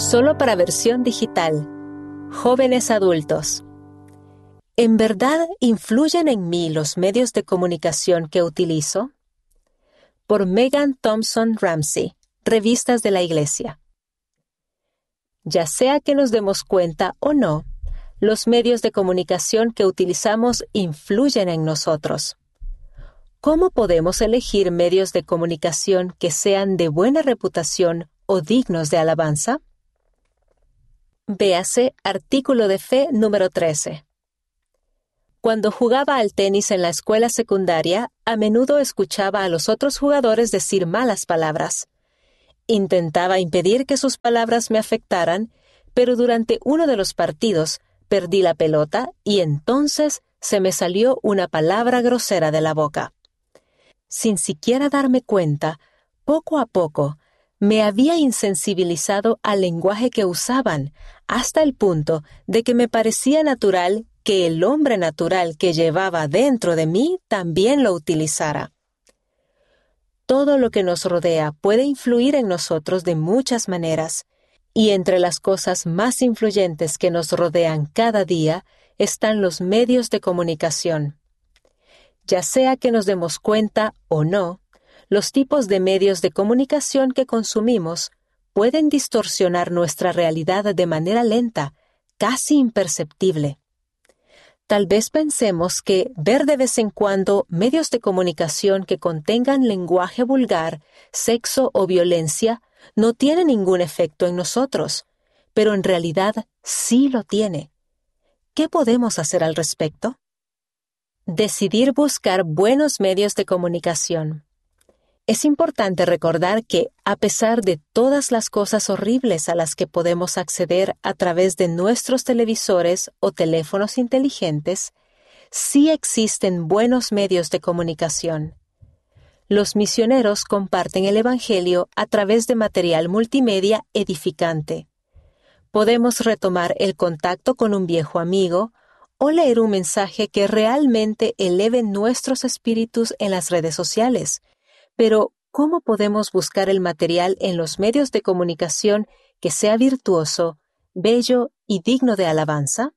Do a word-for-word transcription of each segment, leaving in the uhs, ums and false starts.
Solo para versión digital. Jóvenes adultos. ¿En verdad influyen en mí los medios de comunicación que utilizo? Por Megan Thompson Ramsey, Revistas de la Iglesia. Ya sea que nos demos cuenta o no, los medios de comunicación que utilizamos influyen en nosotros. ¿Cómo podemos elegir medios de comunicación que sean de buena reputación o dignos de alabanza? Véase artículo de fe número trece. Cuando jugaba al tenis en la escuela secundaria, a menudo escuchaba a los otros jugadores decir malas palabras. Intentaba impedir que sus palabras me afectaran, pero durante uno de los partidos perdí la pelota y entonces se me salió una palabra grosera de la boca. Sin siquiera darme cuenta, poco a poco, me había insensibilizado al lenguaje que usaban, hasta el punto de que me parecía natural que el hombre natural que llevaba dentro de mí también lo utilizara. Todo lo que nos rodea puede influir en nosotros de muchas maneras, y entre las cosas más influyentes que nos rodean cada día están los medios de comunicación. Ya sea que nos demos cuenta o no, los tipos de medios de comunicación que consumimos pueden distorsionar nuestra realidad de manera lenta, casi imperceptible. Tal vez pensemos que ver de vez en cuando medios de comunicación que contengan lenguaje vulgar, sexo o violencia no tiene ningún efecto en nosotros, pero en realidad sí lo tiene. ¿Qué podemos hacer al respecto? Decidir buscar buenos medios de comunicación. Es importante recordar que, a pesar de todas las cosas horribles a las que podemos acceder a través de nuestros televisores o teléfonos inteligentes, sí existen buenos medios de comunicación. Los misioneros comparten el Evangelio a través de material multimedia edificante. Podemos retomar el contacto con un viejo amigo o leer un mensaje que realmente eleve nuestros espíritus en las redes sociales. Pero, ¿cómo podemos buscar el material en los medios de comunicación que sea virtuoso, bello y digno de alabanza?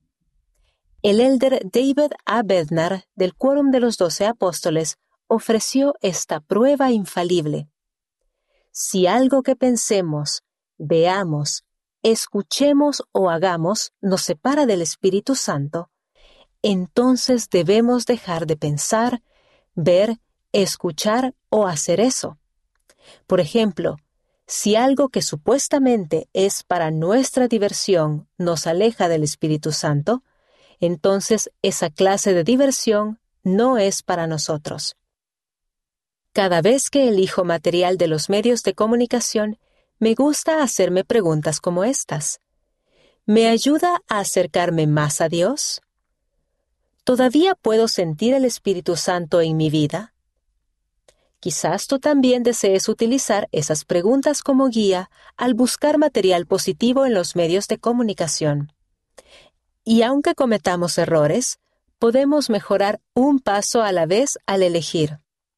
El elder David A. Bednar, del Quórum de los Doce Apóstoles, ofreció esta prueba infalible. Si algo que pensemos, veamos, escuchemos o hagamos nos separa del Espíritu Santo, entonces debemos dejar de pensar, ver, escuchar o hacer eso. Por ejemplo, si algo que supuestamente es para nuestra diversión nos aleja del Espíritu Santo, entonces esa clase de diversión no es para nosotros. Cada vez que elijo material de los medios de comunicación, me gusta hacerme preguntas como estas. ¿Me ayuda a acercarme más a Dios? ¿Todavía puedo sentir el Espíritu Santo en mi vida? Quizás tú también desees utilizar esas preguntas como guía al buscar material positivo en los medios de comunicación. Y aunque cometamos errores, podemos mejorar un paso a la vez al elegir.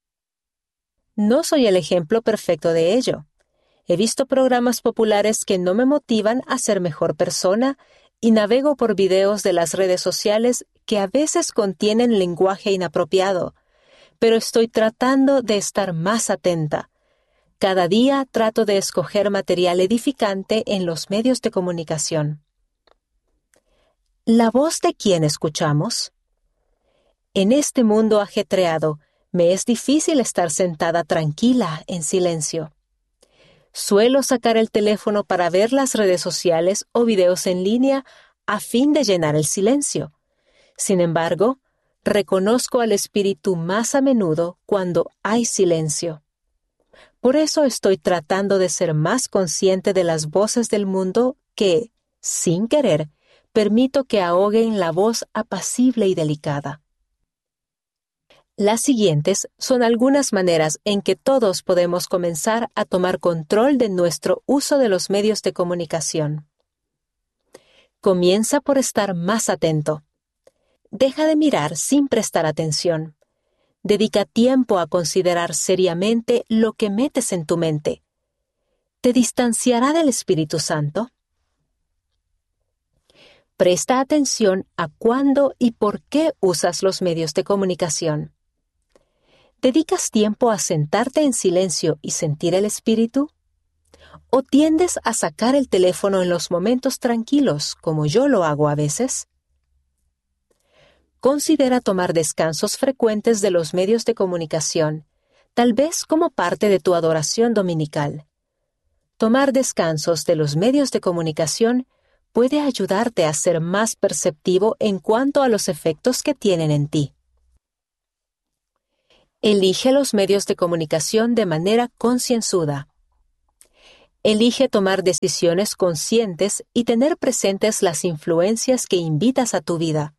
No soy el ejemplo perfecto de ello. He visto programas populares que no me motivan a ser mejor persona y navego por videos de las redes sociales que a veces contienen lenguaje inapropiado, pero estoy tratando de estar más atenta. Cada día trato de escoger material edificante en los medios de comunicación. ¿La voz de quién escuchamos? En este mundo ajetreado, me es difícil estar sentada tranquila, en silencio. Suelo sacar el teléfono para ver las redes sociales o videos en línea a fin de llenar el silencio. Sin embargo, reconozco al Espíritu más a menudo cuando hay silencio. Por eso estoy tratando de ser más consciente de las voces del mundo que, sin querer, permito que ahoguen la voz apacible y delicada. Las siguientes son algunas maneras en que todos podemos comenzar a tomar control de nuestro uso de los medios de comunicación. Comienza por estar más atento. Deja de mirar sin prestar atención. Dedica tiempo a considerar seriamente lo que metes en tu mente. ¿te distanciará del Espíritu Santo? Presta atención a cuándo y por qué usas los medios de comunicación. ¿Dedicas tiempo a sentarte en silencio y sentir el Espíritu? ¿O tiendes a sacar el teléfono en los momentos tranquilos, como yo lo hago a veces? Considera tomar descansos frecuentes de los medios de comunicación, tal vez como parte de tu adoración dominical. Tomar descansos de los medios de comunicación puede ayudarte a ser más perceptivo en cuanto a los efectos que tienen en ti. Elige los medios de comunicación de manera concienzuda. Elige tomar decisiones conscientes y tener presentes las influencias que invitas a tu vida.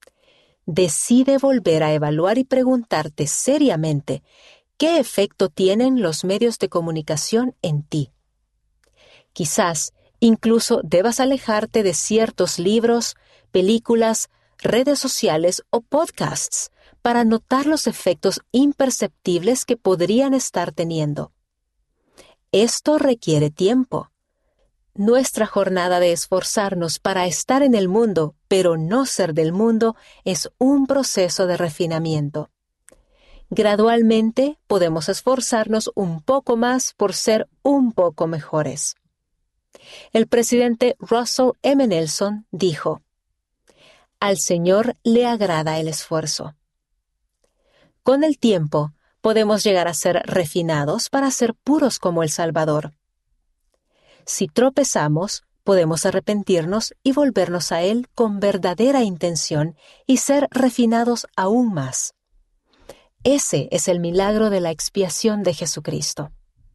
Decide volver a evaluar y preguntarte seriamente qué efecto tienen los medios de comunicación en ti. Quizás incluso debas alejarte de ciertos libros, películas, redes sociales o podcasts para notar los efectos imperceptibles que podrían estar teniendo. Esto requiere tiempo. Nuestra jornada de esforzarnos para estar en el mundo, pero no ser del mundo, es un proceso de refinamiento. Gradualmente podemos esforzarnos un poco más por ser un poco mejores. El presidente Russell M. Nelson dijo: «Al Señor le agrada el esfuerzo». Con el tiempo, podemos llegar a ser refinados para ser puros como el Salvador. Si tropezamos, podemos arrepentirnos y volvernos a Él con verdadera intención y ser refinados aún más. Ese es el milagro de la expiación de Jesucristo.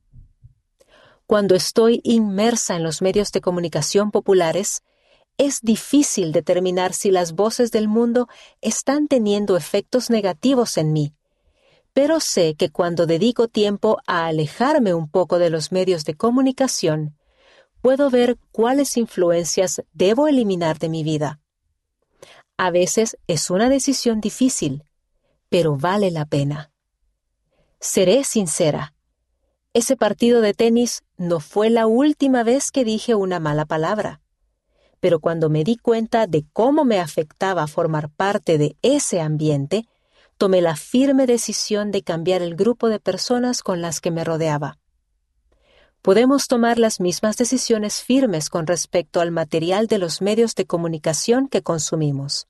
Cuando estoy inmersa en los medios de comunicación populares, es difícil determinar si las voces del mundo están teniendo efectos negativos en mí. Pero sé que cuando dedico tiempo a alejarme un poco de los medios de comunicación, puedo ver cuáles influencias debo eliminar de mi vida. A veces es una decisión difícil, pero vale la pena. Seré sincera. Ese partido de tenis no fue la última vez que dije una mala palabra. Pero cuando me di cuenta de cómo me afectaba formar parte de ese ambiente, tomé la firme decisión de cambiar el grupo de personas con las que me rodeaba. Podemos tomar las mismas decisiones firmes con respecto al material de los medios de comunicación que consumimos.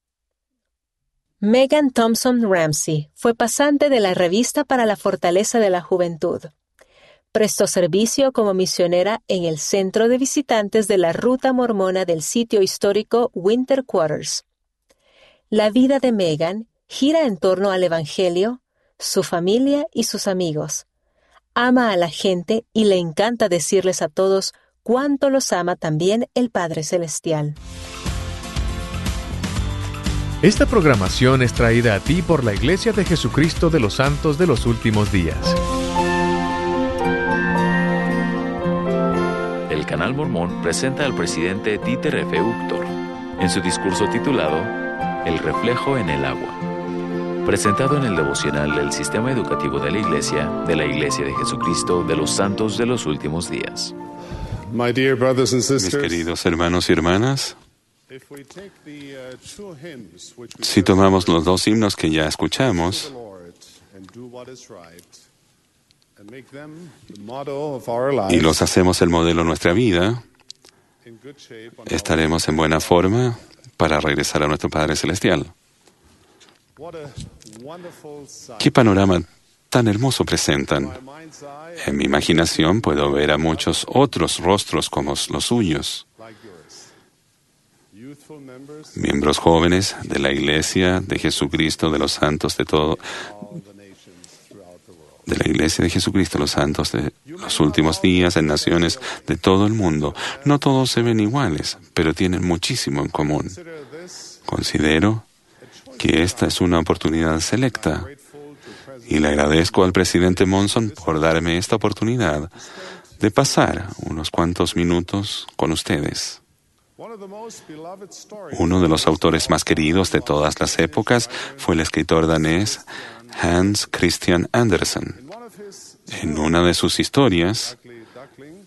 Megan Thompson Ramsey fue pasante de la Revista para la Fortaleza de la Juventud. Prestó servicio como misionera en el centro de visitantes de la ruta mormona del sitio histórico Winter Quarters. La vida de Megan gira en torno al Evangelio, su familia y sus amigos. Ama a la gente y le encanta decirles a todos cuánto los ama también el Padre Celestial. Esta programación es traída a ti por la Iglesia de Jesucristo de los Santos de los Últimos Días. El Canal Mormón presenta al presidente Dieter F. Uchtdorf en su discurso titulado El reflejo en el agua, presentado en el devocional del Sistema Educativo de la Iglesia de la Iglesia de Jesucristo de los Santos de los Últimos Días. My dear brothers and Mis sisters, queridos hermanos y hermanas, si tomamos los dos himnos que ya escuchamos y los hacemos el modelo de nuestra vida, estaremos en buena forma para regresar a nuestro Padre Celestial. ¿Qué panorama tan hermoso presentan? En mi imaginación puedo ver a muchos otros rostros como los suyos. Miembros jóvenes de la Iglesia de Jesucristo de los Santos de todo, de la Iglesia de Jesucristo de los Santos de los Últimos Días en naciones de todo el mundo. No todos se ven iguales, pero tienen muchísimo en común. Considero que esta es una oportunidad selecta y le agradezco al presidente Monson por darme esta oportunidad de pasar unos cuantos minutos con ustedes. Uno de los autores más queridos de todas las épocas fue el escritor danés Hans Christian Andersen. En una de sus historias,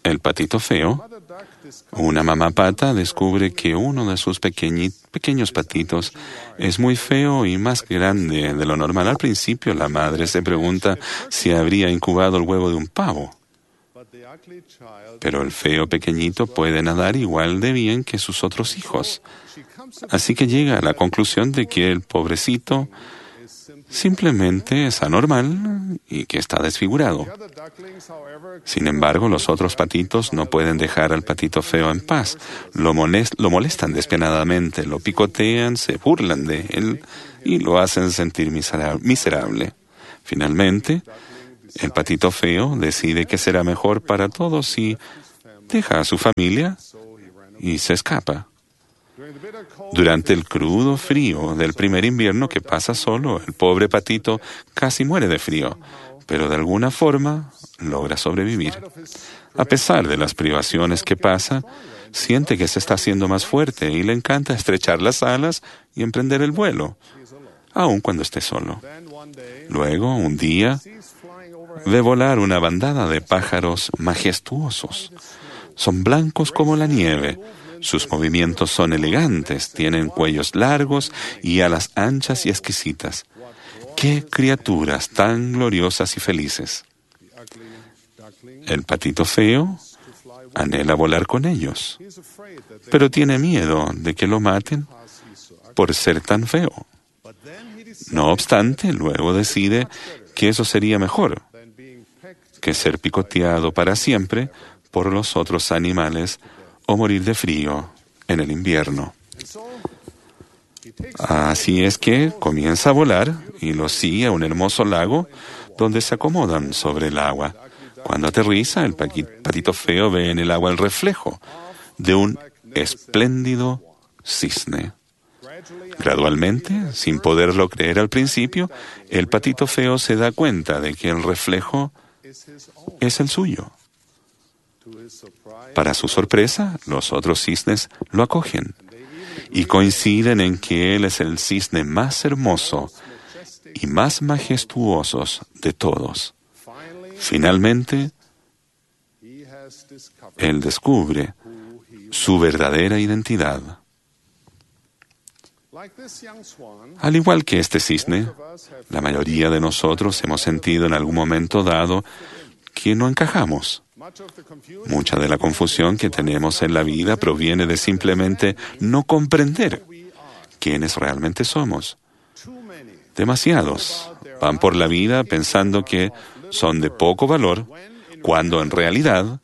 El patito feo, una mamá pata descubre que uno de sus pequeñi- pequeños patitos es muy feo y más grande de lo normal. Al principio, la madre se pregunta si habría incubado el huevo de un pavo. Pero el feo pequeñito puede nadar igual de bien que sus otros hijos. Así que llega a la conclusión de que el pobrecito simplemente es anormal y que está desfigurado. Sin embargo, los otros patitos no pueden dejar al patito feo en paz. Lo, molest- lo molestan despiadadamente, lo picotean, se burlan de él y lo hacen sentir misera- miserable. Finalmente, el patito feo decide que será mejor para todos si deja a su familia y se escapa. Durante el crudo frío del primer invierno que pasa solo, el pobre patito casi muere de frío, pero de alguna forma logra sobrevivir. A pesar de las privaciones que pasa, siente que se está haciendo más fuerte y le encanta estrechar las alas y emprender el vuelo, aun cuando esté solo. Luego, un día, ve volar una bandada de pájaros majestuosos. Son blancos como la nieve. Sus movimientos son elegantes, tienen cuellos largos y alas anchas y exquisitas. ¡Qué criaturas tan gloriosas y felices! El patito feo anhela volar con ellos, pero tiene miedo de que lo maten por ser tan feo. No obstante, luego decide que eso sería mejor que ser picoteado para siempre por los otros animales o morir de frío en el invierno. Así es que comienza a volar y lo sigue a un hermoso lago donde se acomodan sobre el agua. Cuando aterriza, el patito feo ve en el agua el reflejo de un espléndido cisne. Gradualmente, sin poderlo creer al principio, el patito feo se da cuenta de que el reflejo es el suyo. Para su sorpresa, los otros cisnes lo acogen y coinciden en que él es el cisne más hermoso y más majestuoso de todos. Finalmente, él descubre su verdadera identidad. Al igual que este cisne, la mayoría de nosotros hemos sentido en algún momento dado que no encajamos. Mucha de la confusión que tenemos en la vida proviene de simplemente no comprender quiénes realmente somos. Demasiados van por la vida pensando que son de poco valor, cuando en realidad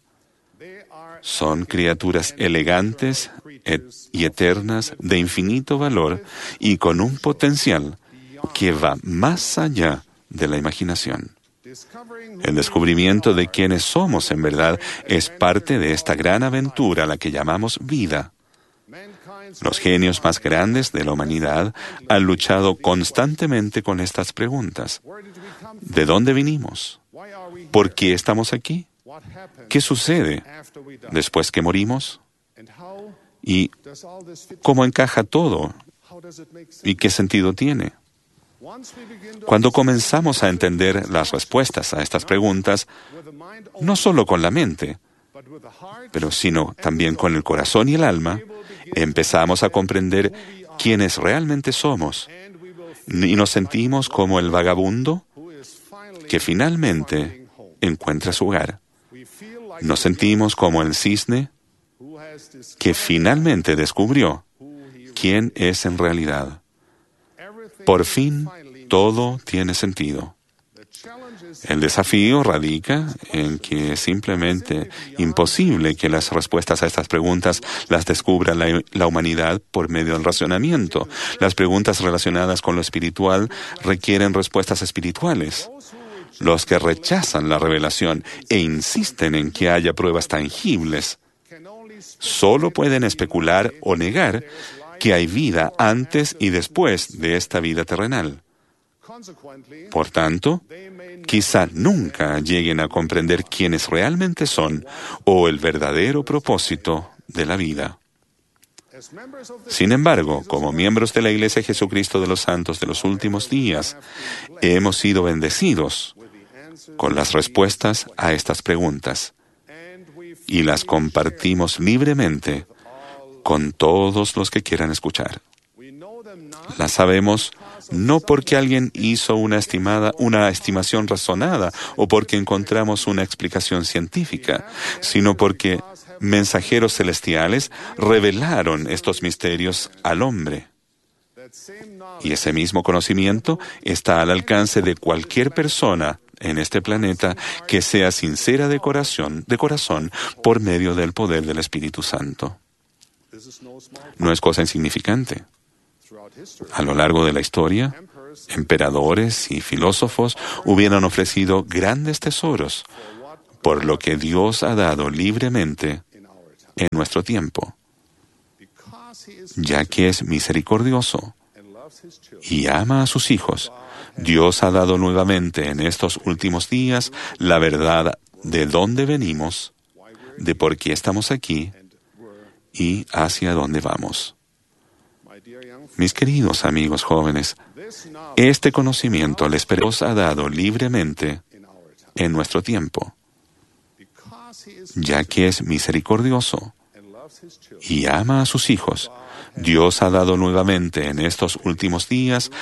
son criaturas elegantes y eternas de infinito valor y con un potencial que va más allá de la imaginación. El descubrimiento de quiénes somos en verdad es parte de esta gran aventura a la que llamamos vida. Los genios más grandes de la humanidad han luchado constantemente con estas preguntas. ¿De dónde vinimos? ¿Por qué estamos aquí? ¿Qué sucede después que morimos? ¿Y cómo encaja todo? ¿Y qué sentido tiene? Cuando comenzamos a entender las respuestas a estas preguntas, no solo con la mente, pero sino también con el corazón y el alma, empezamos a comprender quiénes realmente somos y nos sentimos como el vagabundo que finalmente encuentra su hogar. Nos sentimos como el cisne que finalmente descubrió quién es en realidad. Por fin, todo tiene sentido. El desafío radica en que es simplemente imposible que las respuestas a estas preguntas las descubra la, la humanidad por medio del razonamiento. Las preguntas relacionadas con lo espiritual requieren respuestas espirituales. Los que rechazan la revelación e insisten en que haya pruebas tangibles solo pueden especular o negar que hay vida antes y después de esta vida terrenal. Por tanto, quizá nunca lleguen a comprender quiénes realmente son o el verdadero propósito de la vida. Sin embargo, como miembros de la Iglesia de Jesucristo de los Santos de los últimos días, hemos sido bendecidos con las respuestas a estas preguntas y las compartimos libremente con todos los que quieran escuchar. Las sabemos no porque alguien hizo una estimada, una estimación razonada o porque encontramos una explicación científica, sino porque mensajeros celestiales revelaron estos misterios al hombre. Y ese mismo conocimiento está al alcance de cualquier persona en este planeta que sea sincera de corazón, de corazón por medio del poder del Espíritu Santo. No es cosa insignificante. A lo largo de la historia, emperadores y filósofos hubieran ofrecido grandes tesoros por lo que Dios ha dado libremente en nuestro tiempo, ya que es misericordioso y ama a sus hijos. Dios ha dado nuevamente en estos últimos días la verdad de dónde venimos, de por qué estamos aquí y hacia dónde vamos. Mis queridos amigos jóvenes, este conocimiento les Dios ha dado libremente en nuestro tiempo, ya que es misericordioso y ama a sus hijos. Dios ha dado nuevamente en estos últimos días